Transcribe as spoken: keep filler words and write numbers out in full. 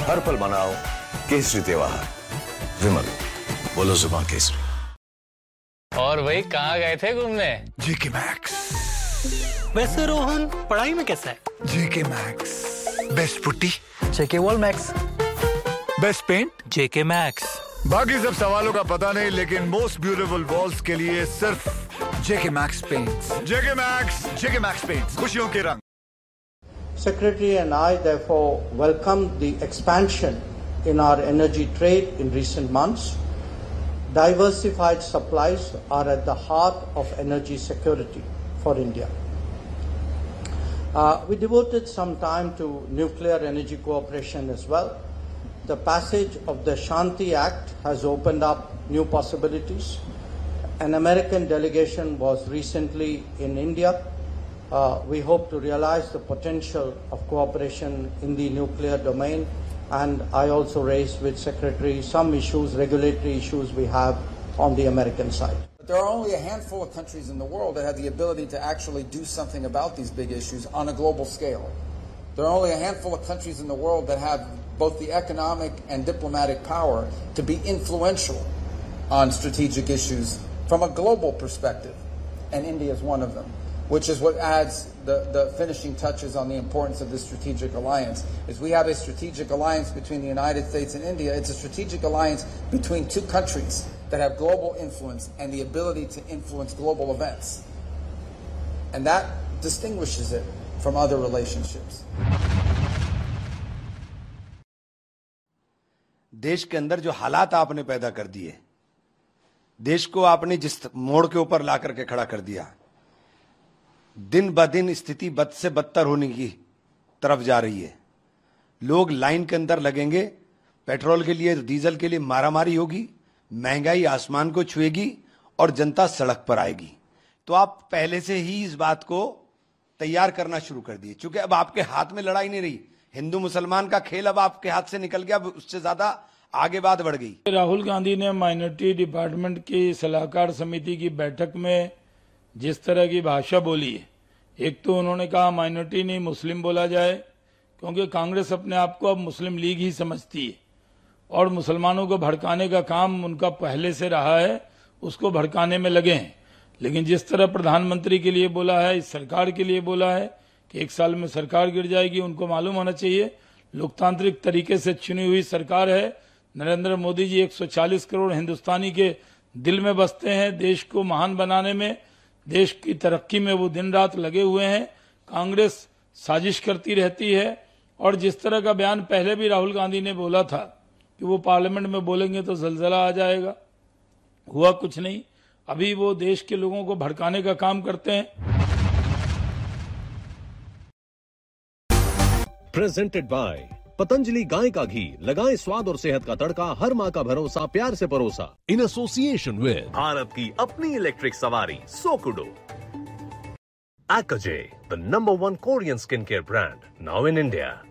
हर पल मनाओ केसरी त्योहार। विमल, बोलो जुबान केसरी। और भाई कहाँ गए थे घूमने? जेके मैक्स। वैसे रोहन पढ़ाई में कैसा है? जेके मैक्स बेस्ट पुट्टी। जेके वॉल मैक्स बेस्ट पेंट। जेके मैक्स। बाकी सब सवालों का पता नहीं, लेकिन मोस्ट ब्यूटीफुल वॉल्स के लिए सिर्फ जेके मैक्स पेंट्स। जेके मैक्स, जेके मैक्स पेंट्स, खुशियों के रंग। Secretary and I therefore welcome the expansion in our energy trade in recent months. Diversified supplies are at the heart of energy security for India. Uh, we devoted some time to nuclear energy cooperation as well. The passage of the Shanti Act has opened up new possibilities. An American delegation was recently in India. Uh, we hope to realize the potential of cooperation in the nuclear domain, and I also raised with Secretary some issues, regulatory issues we have on the American side. There are only a handful of countries in the world that have the ability to actually do something about these big issues on a global scale. There are only a handful of countries in the world that have both the economic and diplomatic power to be influential on strategic issues from a global perspective, and India is one of them. Which is what adds the, the finishing touches on the importance of this strategic alliance, is we have a strategic alliance between the United States and India. It's a strategic alliance between two countries that have global influence and the ability to influence global events. And that distinguishes it from other relationships. देश के अंदर जो हालात आपने पैदा कर दिए, देश को आपने जिस मोड़ के ऊपर ला करके खड़ा कर दिया, दिन ब दिन स्थिति बद से बदतर होने की तरफ जा रही है। लोग लाइन के अंदर लगेंगे, पेट्रोल के लिए, डीजल के लिए मारामारी होगी, महंगाई आसमान को छुएगी और जनता सड़क पर आएगी। तो आप पहले से ही इस बात को तैयार करना शुरू कर दिए, क्योंकि अब आपके हाथ में लड़ाई नहीं रही। हिंदू मुसलमान का खेल अब आपके हाथ से निकल गया, अब उससे ज्यादा आगे बात बढ़ गई। राहुल गांधी ने माइनॉरिटी डिपार्टमेंट की सलाहकार समिति की बैठक में जिस तरह की भाषा बोली है, एक तो उन्होंने कहा माइनॉरिटी नहीं मुस्लिम बोला जाए, क्योंकि कांग्रेस अपने आप को अब मुस्लिम लीग ही समझती है और मुसलमानों को भड़काने का काम उनका पहले से रहा है, उसको भड़काने में लगे हैं। लेकिन जिस तरह प्रधानमंत्री के लिए बोला है, इस सरकार के लिए बोला है कि एक साल में सरकार गिर जाएगी, उनको मालूम होना चाहिए लोकतांत्रिक तरीके से चुनी हुई सरकार है। नरेंद्र मोदी जी एक सौ चालीस करोड़ हिंदुस्तानी के दिल में बसते हैं, देश को महान बनाने में, देश की तरक्की में वो दिन रात लगे हुए हैं। कांग्रेस साजिश करती रहती है और जिस तरह का बयान पहले भी राहुल गांधी ने बोला था कि वो पार्लियामेंट में बोलेंगे तो जलजला आ जाएगा, हुआ कुछ नहीं। अभी वो देश के लोगों को भड़काने का काम करते हैं। प्रेजेंटेड बाय पतंजलि गाय का घी, लगाएं स्वाद और सेहत का तड़का, हर माँ का भरोसा, प्यार से परोसा। इन एसोसिएशन विद भारत की अपनी इलेक्ट्रिक सवारी सोकुडो। Akaje, the number one Korean skincare brand, now in India.